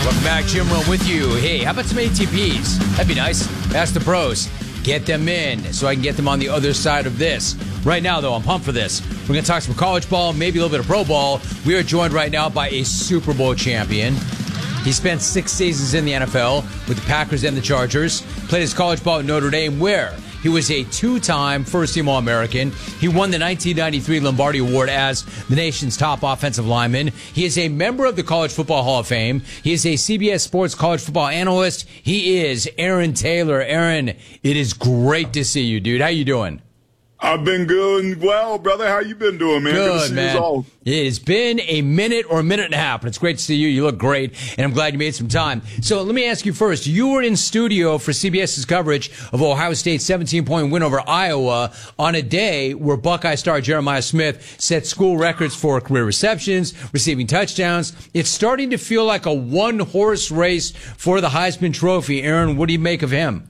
Welcome back, Jim Rome with you. Hey, how about some ATPs? That'd be nice. Ask the pros. Get them in so I can get them on the other side of this. Right now, though, I'm pumped for this. We're going to talk some college ball, maybe a little bit of pro ball. We are joined right now by a Super Bowl champion. He spent 6 seasons in the NFL with the Packers and the Chargers. Played his college ball at Notre Dame, where he was a two-time first-team All-American. He won the 1993 Lombardi Award as the nation's top offensive lineman. He is a member of the College Football Hall of Fame. He is a CBS Sports college football analyst. He is Aaron Taylor. Aaron, it is great to see you, dude. How you doing? I've been good. Well, brother, how you been doing, man? Good to see man. You all. It has been a minute or a minute and a half, but it's great to see you. You look great, and I'm glad you made some time. So let me ask you first. You were in studio for CBS's coverage of Ohio State's 17-point win over Iowa on a day where Buckeye star Jeremiah Smith set school records for career receptions, receiving touchdowns. It's starting to feel like a one-horse race for the Heisman Trophy. Aaron, what do you make of him?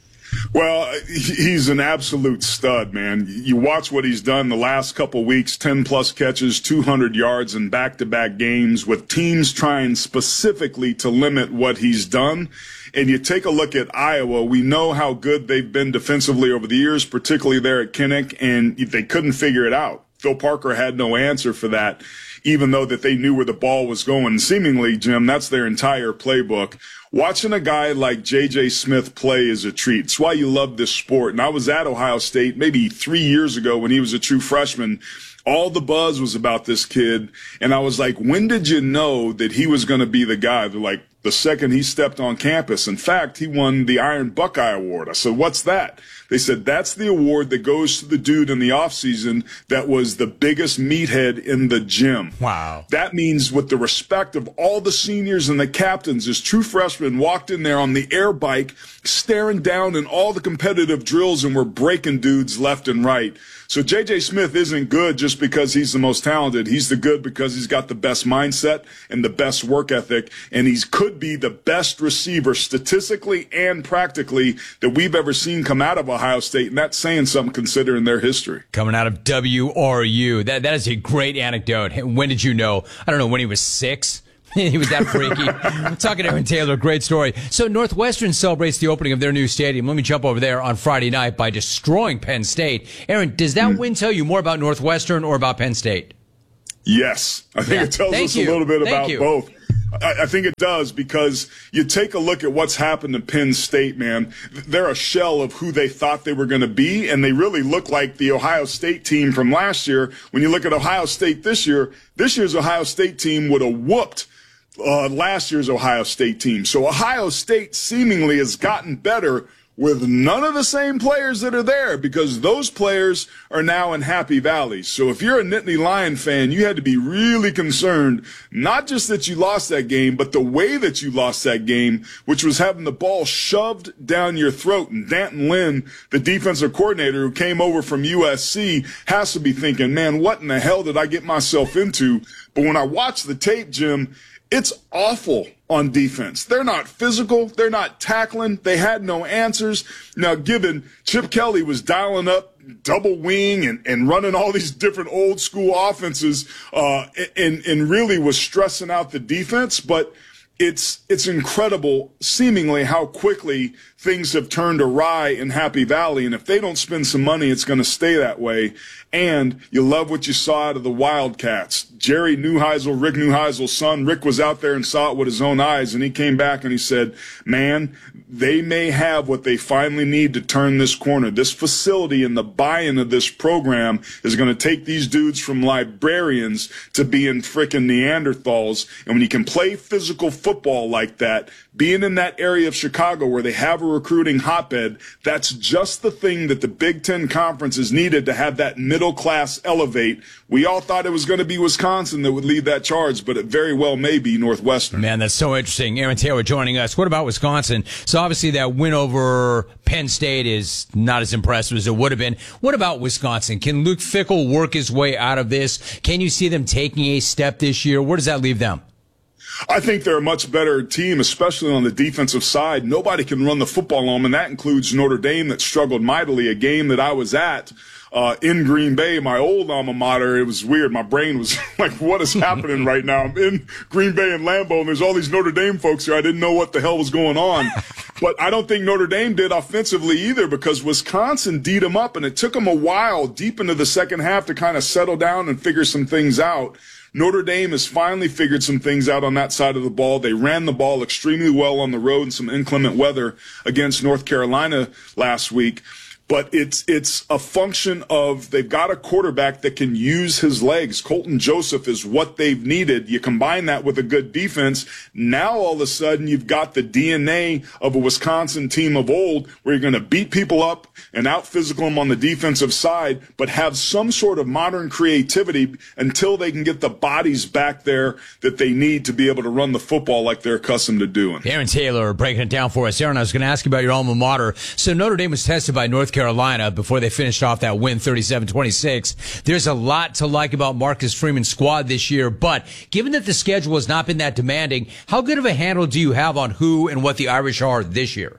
Well, he's an absolute stud, man. You watch what he's done the last couple weeks, 10-plus catches, 200 yards in back-to-back games with teams trying specifically to limit what he's done. And you take a look at Iowa, we know how good they've been defensively over the years, particularly there at Kinnick, and they couldn't figure it out. Phil Parker had no answer for that, even though that they knew where the ball was going. Seemingly, Jim, that's their entire playbook. Watching a guy like J.J. Smith play is a treat. It's why you love this sport. And I was at Ohio State maybe 3 years ago when he was a true freshman. All the buzz was about this kid. And I was like, when did you know that he was going to be the guy? They're like, the second he stepped on campus. In fact, he won the Iron Buckeye Award. I said, what's that? They said, that's the award that goes to the dude in the offseason that was the biggest meathead in the gym. Wow. That means with the respect of all the seniors and the captains, this true freshman walked in there on the air bike, staring down in all the competitive drills and were breaking dudes left and right. So J.J. Smith isn't good just because he's the most talented. He's the good because he's got the best mindset and the best work ethic, and he could be the best receiver statistically and practically that we've ever seen come out of Ohio State, and that's saying something considering their history. Coming out of WRU. That is a great anecdote. When did you know? I don't know, when he was 6? He was that freaky. Talking to Aaron Taylor, great story. So Northwestern celebrates the opening of their new stadium. Let me jump over there on Friday night by destroying Penn State. Aaron, does that win tell you more about Northwestern or about Penn State? Yes. I think it tells us a little bit about both. I think it does, because you take a look at what's happened to Penn State, man. They're a shell of who they thought they were going to be, and they really look like the Ohio State team from last year. When you look at Ohio State this year's Ohio State team would have whooped last year's Ohio State team. So Ohio State seemingly has gotten better with none of the same players that are there, because those players are now in Happy Valley. So if you're a Nittany Lion fan, you had to be really concerned, not just that you lost that game, but the way that you lost that game, which was having the ball shoved down your throat. And Danton Lynn, the defensive coordinator who came over from USC, has to be thinking, man, what in the hell did I get myself into? But when I watch the tape, Jim, it's awful on defense. They're not physical. They're not tackling. They had no answers. Now, given Chip Kelly was dialing up double wing and running all these different old school offenses, and really was stressing out the defense, but it's incredible seemingly how quickly things have turned awry in Happy Valley. And if they don't spend some money, it's going to stay that way. And you love what you saw out of the Wildcats. Jerry Neuheisel, Rick Neuheisel's son, Rick was out there and saw it with his own eyes, and he came back and he said, man, they may have what they finally need to turn this corner. This facility and the buy-in of this program is going to take these dudes from librarians to being frickin' Neanderthals. And when you can play physical football like that, being in that area of Chicago where they have a recruiting hotbed, that's just the thing that the Big Ten Conference is needed to have that middle class elevate. We all thought it was going to be Wisconsin that would lead that charge, but it very well may be Northwestern. Man, that's so interesting. Aaron Taylor joining us. What about Wisconsin? So obviously that win over Penn State is not as impressive as it would have been. What about Wisconsin? Can Luke Fickell work his way out of this? Can you see them taking a step this year? Where does that leave them? I think they're a much better team, especially on the defensive side. Nobody can run the football on them, and that includes Notre Dame that struggled mightily, a game that I was at in Green Bay, my old alma mater. It was weird. My brain was like, what is happening right now? I'm in Green Bay and Lambeau, and there's all these Notre Dame folks here. I didn't know what the hell was going on. But I don't think Notre Dame did offensively either, because Wisconsin D'd them up, and it took them a while deep into the second half to kind of settle down and figure some things out. Notre Dame has finally figured some things out on that side of the ball. They ran the ball extremely well on the road in some inclement weather against North Carolina last week. But it's a function of they've got a quarterback that can use his legs. Colton Joseph is what they've needed. You combine that with a good defense. Now all of a sudden you've got the DNA of a Wisconsin team of old, where you're going to beat people up and out-physical them on the defensive side, but have some sort of modern creativity until they can get the bodies back there that they need to be able to run the football like they're accustomed to doing. Aaron Taylor breaking it down for us. Aaron, I was going to ask you about your alma mater. So Notre Dame was tested by North Carolina before they finished off that win 37-26. There's a lot to like about Marcus Freeman's squad this year, but given that the schedule has not been that demanding, how good of a handle do you have on who and what the Irish are this year?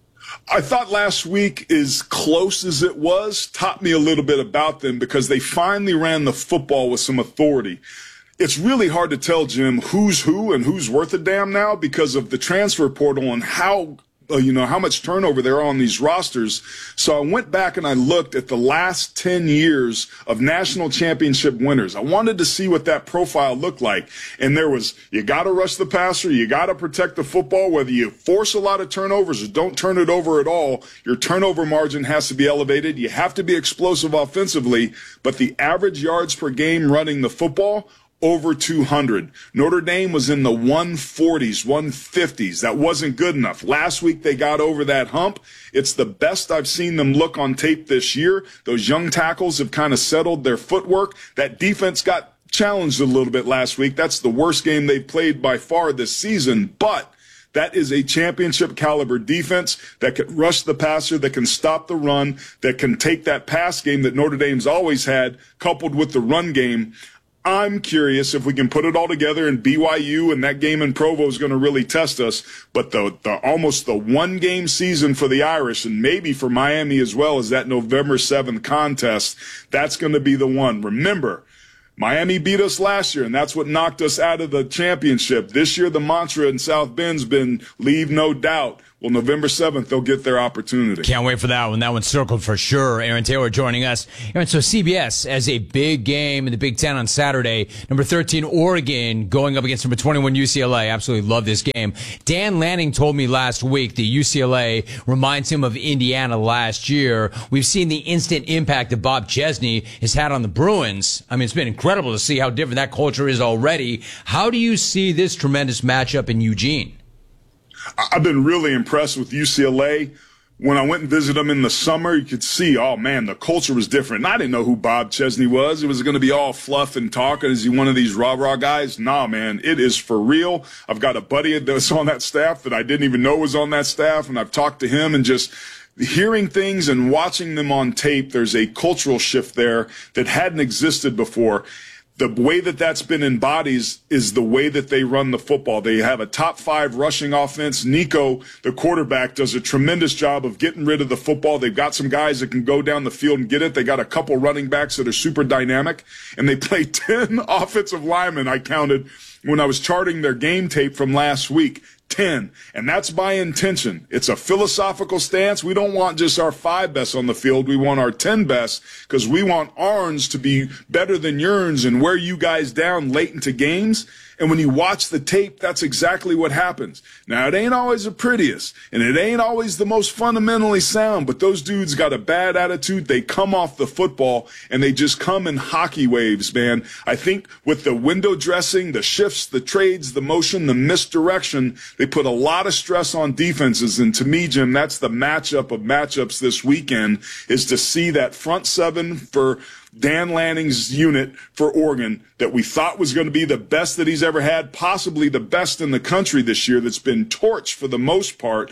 I thought last week, as close as it was, taught me a little bit about them, because they finally ran the football with some authority. It's really hard to tell, Jim, who's who and who's worth a damn now because of the transfer portal and how much turnover there are on these rosters. So I went back and I looked at the last 10 years of national championship winners. I wanted to see what that profile looked like. And there was, you got to rush the passer, you got to protect the football, whether you force a lot of turnovers or don't turn it over at all. Your turnover margin has to be elevated. You have to be explosive offensively, but the average yards per game running the football, over 200. Notre Dame was in the 140s, 150s. That wasn't good enough. Last week they got over that hump. It's the best I've seen them look on tape this year. Those young tackles have kind of settled their footwork. That defense got challenged a little bit last week. That's the worst game they've played by far this season, but that is a championship caliber defense that can rush the passer, that can stop the run, that can take that pass game that Notre Dame's always had, coupled with the run game. I'm curious if we can put it all together, and BYU and that game in Provo is going to really test us. But the almost the one game season for the Irish, and maybe for Miami as well, is that November 7th contest. That's going to be the one. Remember, Miami beat us last year, and that's what knocked us out of the championship. This year, the mantra in South Bend's been leave no doubt. Well, November 7th, they'll get their opportunity. Can't wait for that one. That one's circled for sure. Aaron Taylor joining us. Aaron, so CBS has a big game in the Big Ten on Saturday. Number 13, Oregon, going up against number 21, UCLA. Absolutely love this game. Dan Lanning told me last week that UCLA reminds him of Indiana last year. We've seen the instant impact that Bob Chesney has had on the Bruins. I mean, it's been incredible to see how different that culture is already. How do you see this tremendous matchup in Eugene? I've been really impressed with UCLA. When I went and visited them in the summer, you could see, oh, man, the culture was different. And I didn't know who Bob Chesney was. It was going to be all fluff and talk. Is he one of these rah-rah guys? Nah, man, it is for real. I've got a buddy that's on that staff that I didn't even know was on that staff, and I've talked to him, and just hearing things and watching them on tape, there's a cultural shift there that hadn't existed before. The way that that's been embodied is the way that they run the football. They have a top 5 rushing offense. Nico, the quarterback, does a tremendous job of getting rid of the football. They've got some guys that can go down the field and get it. They got a couple running backs that are super dynamic. And they play 10 offensive linemen, I counted, when I was charting their game tape from last week. 10. And that's by intention. It's a philosophical stance. We don't want just our 5 best on the field. We want our 10 best, because we want ours to be better than yours and wear you guys down late into games. And when you watch the tape, that's exactly what happens. Now, it ain't always the prettiest, and it ain't always the most fundamentally sound, but those dudes got a bad attitude. They come off the football, and they just come in hockey waves, man. I think with the window dressing, the shifts, the trades, the motion, the misdirection, they put a lot of stress on defenses. And to me, Jim, that's the matchup of matchups this weekend, is to see that front 7 for Dan Lanning's unit for Oregon that we thought was going to be the best that he's ever had, possibly the best in the country this year, that's been torched for the most part.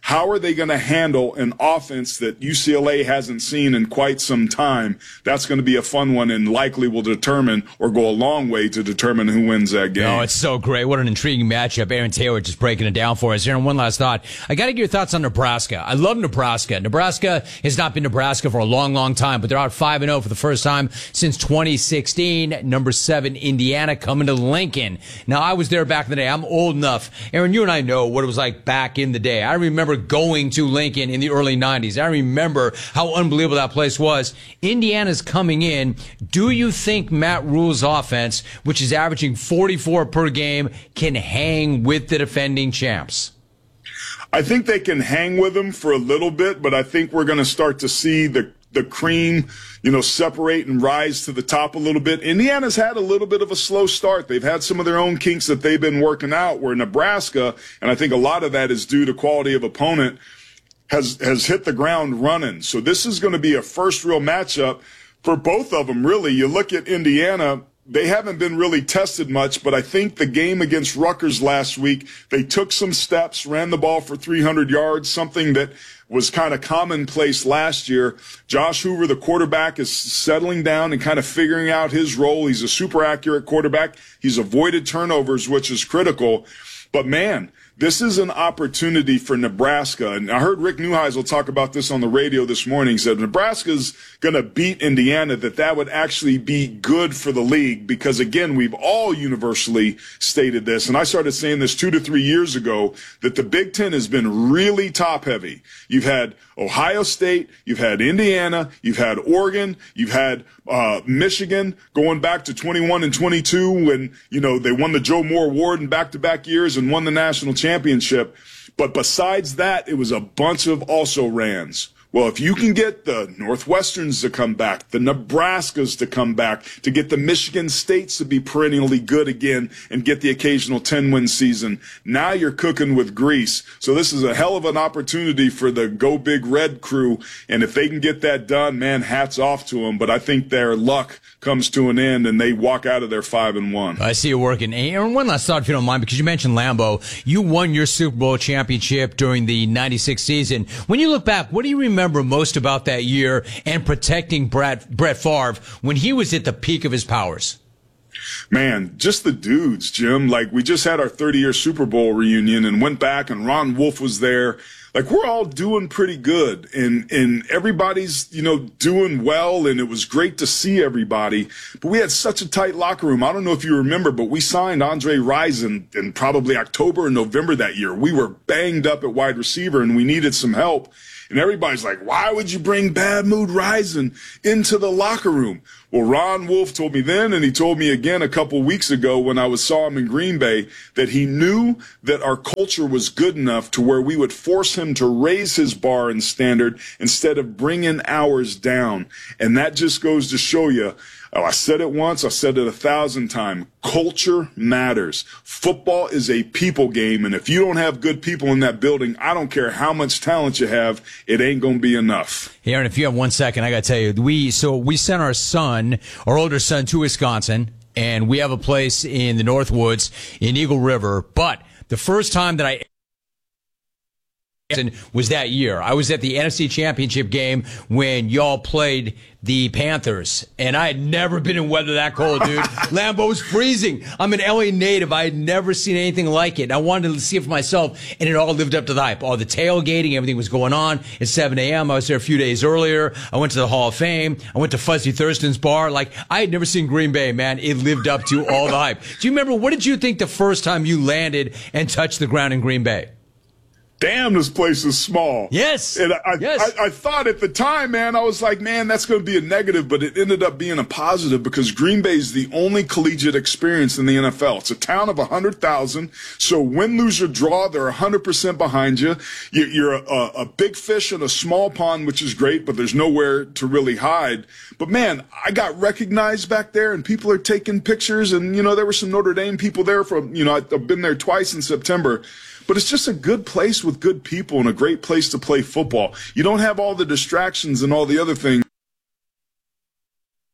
How are they going to handle an offense that UCLA hasn't seen in quite some time? That's going to be a fun one and likely will determine or go a long way to determine who wins that game. Oh, it's so great. What an intriguing matchup. Aaron Taylor just breaking it down for us. Aaron, one last thought. I got to get your thoughts on Nebraska. I love Nebraska. Nebraska has not been Nebraska for a long, long time, but they're out 5-0 for the first time since 2016. Number 7, Indiana, coming to Lincoln. Now, I was there back in the day. I'm old enough. Aaron, you and I know what it was like back in the day. I remember going to Lincoln in the early 90s. I remember how unbelievable that place was. Indiana's coming in. Do you think Matt Rhule's offense, which is averaging 44 per game, can hang with the defending champs? I think they can hang with them for a little bit, but I think we're going to start to see the cream, separate and rise to the top a little bit. Indiana's had a little bit of a slow start. They've had some of their own kinks that they've been working out, where Nebraska, and I think a lot of that is due to quality of opponent, has hit the ground running. So this is going to be a first real matchup for both of them, really. You look at Indiana, they haven't been really tested much, but I think the game against Rutgers last week, they took some steps, ran the ball for 300 yards, something that was kind of commonplace last year. Josh Hoover, the quarterback, is settling down and kind of figuring out his role. He's a super accurate quarterback. He's avoided turnovers, which is critical. But, man, this is an opportunity for Nebraska. And I heard Rick Neuheisel talk about this on the radio this morning. He said Nebraska's going to beat Indiana, that would actually be good for the league because, again, we've all universally stated this. And I started saying this 2 to 3 years ago, that the Big Ten has been really top-heavy. You've had Ohio State, you've had Indiana, you've had Oregon, you've had Michigan going back to 21 and 22 when, they won the Joe Moore Award in back-to-back years and won the national championship. But besides that, it was a bunch of also-rans. Well, if you can get the Northwesterns to come back, the Nebraskas to come back, to get the Michigan States to be perennially good again and get the occasional 10-win season, now you're cooking with grease. So this is a hell of an opportunity for the Go Big Red crew. And if they can get that done, man, hats off to them. But I think their luck comes to an end and they walk out of there 5-1. I see you working. Aaron, one last thought, if you don't mind, because you mentioned Lambeau. You won your Super Bowl championship during the 96 season. When you look back, what do you remember most about that year and protecting Brett Favre when he was at the peak of his powers? Man, just the dudes, Jim. Like, we just had our 30-year Super Bowl reunion and went back, and Ron Wolf was there. Like, we're all doing pretty good, and everybody's, doing well, and it was great to see everybody. But we had such a tight locker room. I don't know if you remember, but we signed Andre Rison in probably October and November that year. We were banged up at wide receiver, and we needed some help. And everybody's like, why would you bring Bad Mood Rison into the locker room? Well, Ron Wolf told me then, and he told me again a couple weeks ago when I saw him in Green Bay, that he knew that our culture was good enough to where we would force him to raise his bar and standard instead of bringing ours down. And that just goes to show you, I said it once, I said it 1,000 times, culture matters. Football is a people game, and if you don't have good people in that building, I don't care how much talent you have, it ain't going to be enough. Hey, Aaron, if you have 1 second, I got to tell you, we sent our older son to Wisconsin, and we have a place in the Northwoods in Eagle River, but the first time that I was that year. I was at the NFC Championship game when y'all played the Panthers, and I had never been in weather that cold, dude. Lambeau was freezing. I'm an LA native. I had never seen anything like it. I wanted to see it for myself, and it all lived up to the hype. All the tailgating, everything was going on at 7 a.m. I was there a few days earlier. I went to the Hall of Fame. I went to Fuzzy Thurston's bar. Like, I had never seen Green Bay, man. It lived up to all the hype. Do you remember, what did you think the first time you landed and touched the ground in Green Bay? Damn, this place is small. Yes. And yes. I thought at the time, man, I was like, man, that's going to be a negative, but it ended up being a positive because Green Bay is the only collegiate experience in the NFL. It's a town of 100,000. So win, lose, or draw, they're 100% behind you. You're a big fish in a small pond, which is great, but there's nowhere to really hide. But, man, I got recognized back there, and people are taking pictures. And, there were some Notre Dame people there from, I've been there twice in September. But it's just a good place with good people and a great place to play football. You don't have all the distractions and all the other things.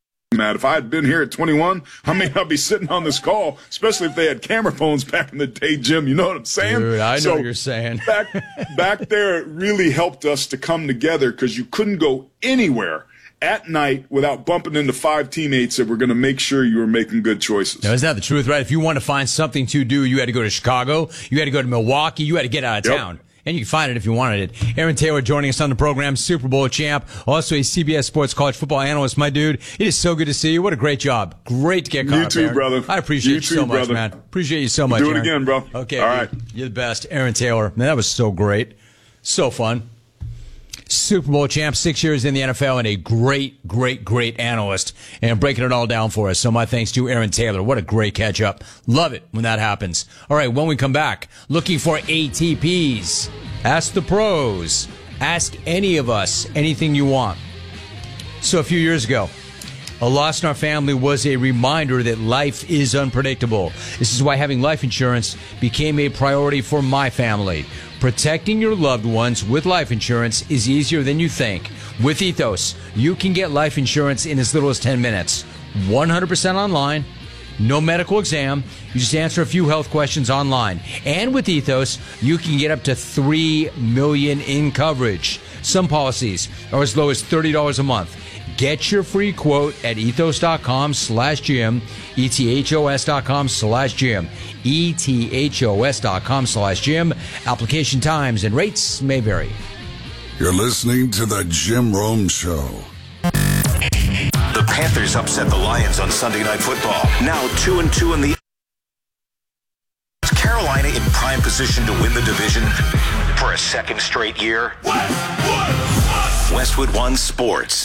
that. If I had been here at 21, I may not be sitting on this call, especially if they had camera phones back in the day, Jim. You know what I'm saying? Dude, I know what you're saying. back there, it really helped us to come together because you couldn't go anywhere at night without bumping into 5 teammates that were going to make sure you were making good choices. Now, isn't that the truth, right? If you want to find something to do, you had to go to Chicago, you had to go to Milwaukee, you had to get out of town. And you can find it if you wanted it. Aaron Taylor joining us on the program, Super Bowl champ, also a CBS Sports college football analyst. My dude, it is so good to see you. What a great job. Great to get caught up, You too, Aaron. brother. I appreciate you so much, man. Appreciate you so much, Do it Aaron. again, bro. Okay. All right. You're the best. Aaron Taylor. Man, that was so great. So fun. Super Bowl champ, 6 years in the NFL, and a great, great, great analyst, and breaking it all down for us. So my thanks to Aaron Taylor. What a great catch up. Love it when that happens. All right, when we come back, looking for ATPs. Ask the pros. Ask any of us anything you want. So a few years ago, a loss in our family was a reminder that life is unpredictable. This is why having life insurance became a priority for my family. Protecting your loved ones with life insurance is easier than you think. With Ethos, you can get life insurance in as little as 10 minutes. 100% online. No medical exam. You just answer a few health questions online. And with Ethos, you can get up to $3 million in coverage. Some policies are as low as $30 a month. Get your free quote at ethos.com/Jim, ethos.com/Jim, ethos.com/Jim. Application times and rates may vary. You're listening to the Jim Rome Show. The Panthers upset the Lions on Sunday Night Football. Now 2-2 in the... Is Carolina in prime position to win the division for a second straight year? Westwood One Sports.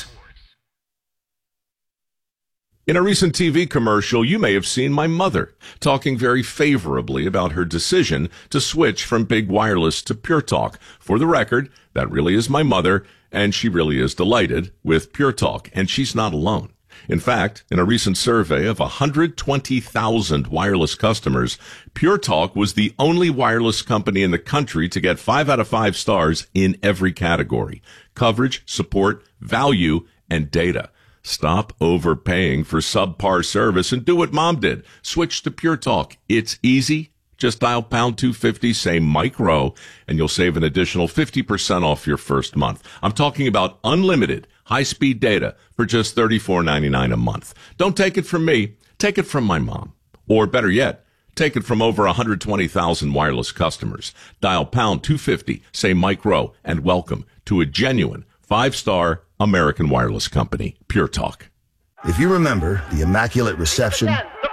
In a recent TV commercial, you may have seen my mother talking very favorably about her decision to switch from Big Wireless to Pure Talk. For the record, that really is my mother, and she really is delighted with Pure Talk, and she's not alone. In fact, in a recent survey of 120,000 wireless customers, Pure Talk was the only wireless company in the country to get 5 out of 5 stars in every category: coverage, support, value, and data. Stop overpaying for subpar service and do what Mom did. Switch to Pure Talk. It's easy. Just dial pound 250, say Mike Rowe, and you'll save an additional 50% off your first month. I'm talking about unlimited high-speed data for just $34.99 a month. Don't take it from me. Take it from my mom. Or better yet, take it from over 120,000 wireless customers. Dial pound 250, say Mike Rowe, and welcome to a genuine 5-star American wireless company, Pure Talk. If you remember the immaculate reception,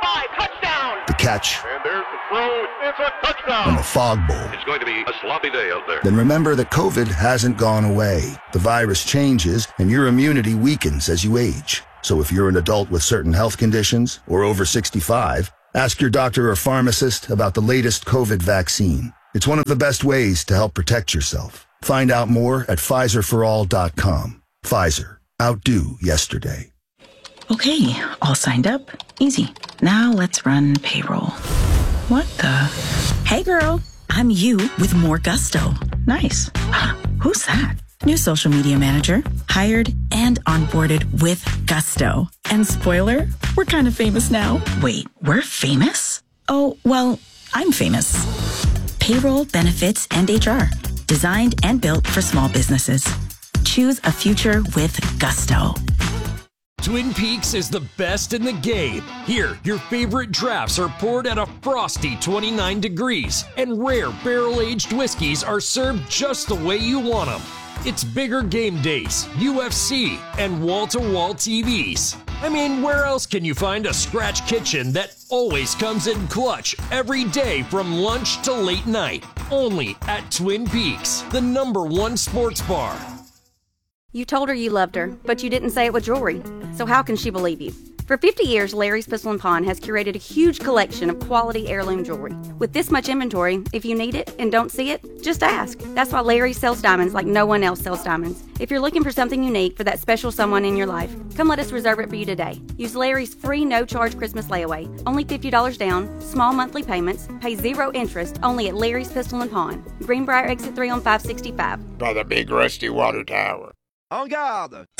the catch, and there's the throw, it's a touchdown, and the fog bowl, it's going to be a sloppy day out there. Then remember that COVID hasn't gone away. The virus changes, and your immunity weakens as you age. So if you're an adult with certain health conditions or over 65, ask your doctor or pharmacist about the latest COVID vaccine. It's one of the best ways to help protect yourself. Find out more at PfizerForAll.com. Pfizer. Outdo yesterday. Okay, all signed up. Easy. Now let's run payroll. What the? Hey girl, I'm you with more gusto. Nice. Who's that? New social media manager. Hired and onboarded with gusto. And spoiler, we're kind of famous now. Wait, we're famous? Oh, well, I'm famous. Payroll, benefits, and HR. Designed and built for small businesses. Choose a future with gusto. Twin Peaks is the best in the game. Here, your favorite drafts are poured at a frosty 29 degrees, and rare barrel-aged whiskeys are served just the way you want them. It's bigger game days, UFC, and wall-to-wall TVs. I mean, where else can you find a scratch kitchen that always comes in clutch every day from lunch to late night? Only at Twin Peaks, the #1 sports bar. You told her you loved her, but you didn't say it with jewelry. So how can she believe you? For 50 years, Larry's Pistol & Pawn has curated a huge collection of quality heirloom jewelry. With this much inventory, if you need it and don't see it, just ask. That's why Larry sells diamonds like no one else sells diamonds. If you're looking for something unique for that special someone in your life, come let us reserve it for you today. Use Larry's free no-charge Christmas layaway. Only $50 down, small monthly payments, pay 0 interest, only at Larry's Pistol & Pawn. Greenbrier Exit 3 on 565. By the big rusty water tower. En garde!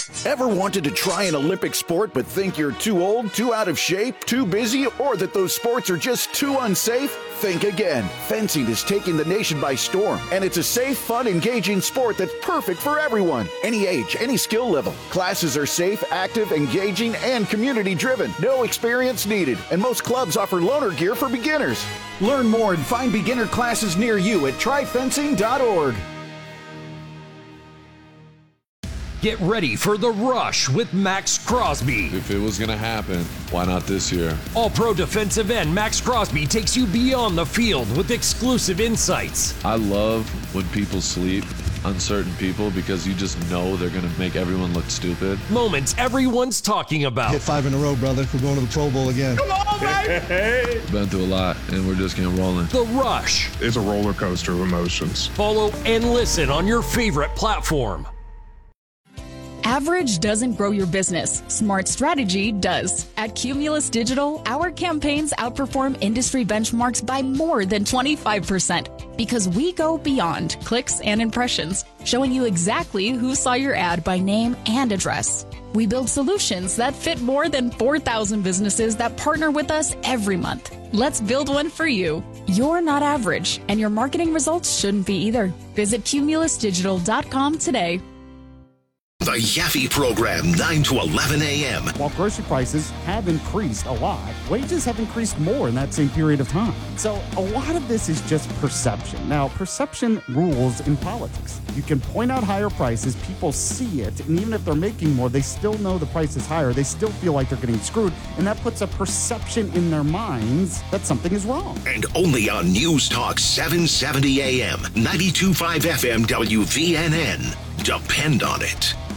Ever wanted to try an Olympic sport but think you're too old, too out of shape, too busy, or that those sports are just too unsafe? Think again. Fencing is taking the nation by storm, and it's a safe, fun, engaging sport that's perfect for everyone. Any age, any skill level. Classes are safe, active, engaging, and community-driven. No experience needed, and most clubs offer loaner gear for beginners. Learn more and find beginner classes near you at tryfencing.org. Get ready for The Rush with Max Crosby. If it was going to happen, why not this year? All-pro defensive end Max Crosby takes you beyond the field with exclusive insights. I love when people sleep, uncertain people, because you just know they're going to make everyone look stupid. Moments everyone's talking about. Hit 5 in a row, brother. We're going to the Pro Bowl again. Come on, baby! Been through a lot, and we're just getting rolling. The Rush. It's a roller coaster of emotions. Follow and listen on your favorite platform. Average doesn't grow your business. Smart strategy does. At Cumulus Digital, our campaigns outperform industry benchmarks by more than 25% because we go beyond clicks and impressions, showing you exactly who saw your ad by name and address. We build solutions that fit more than 4,000 businesses that partner with us every month. Let's build one for you. You're not average, and your marketing results shouldn't be either. Visit cumulusdigital.com today. The Yaffe Program, 9 to 11 a.m. While grocery prices have increased a lot, wages have increased more in that same period of time. So a lot of this is just perception. Now, perception rules in politics. You can point out higher prices, people see it, and even if they're making more, they still know the price is higher. They still feel like they're getting screwed, and that puts a perception in their minds that something is wrong. And only on News Talk 770 a.m., 92.5 FM WVNN. Depend on it.